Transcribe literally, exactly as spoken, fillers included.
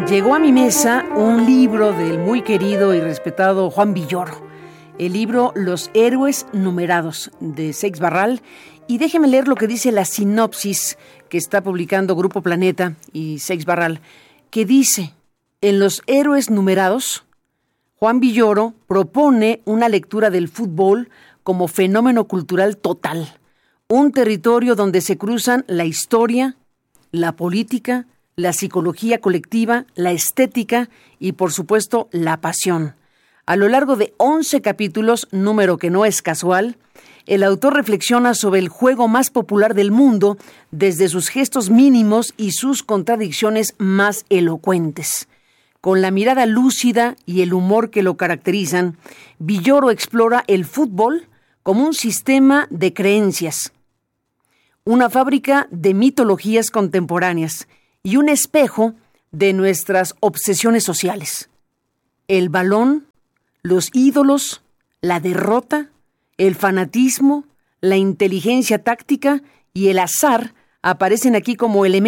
Llegó a mi mesa un libro del muy querido y respetado Juan Villoro, el libro Los héroes numerados, de Seix Barral, y déjeme leer lo que dice la sinopsis que está publicando Grupo Planeta y Seix Barral, que dice: en Los héroes numerados, Juan Villoro propone una lectura del fútbol como fenómeno cultural total, un territorio donde se cruzan la historia, la política, la psicología colectiva, la estética y, por supuesto, la pasión. A lo largo de once capítulos, número que no es casual, el autor reflexiona sobre el juego más popular del mundo desde sus gestos mínimos y sus contradicciones más elocuentes. Con la mirada lúcida y el humor que lo caracterizan, Villoro explora el fútbol como un sistema de creencias, una fábrica de mitologías contemporáneas y un espejo de nuestras obsesiones sociales. El balón, los ídolos, la derrota, el fanatismo, la inteligencia táctica y el azar aparecen aquí como elementos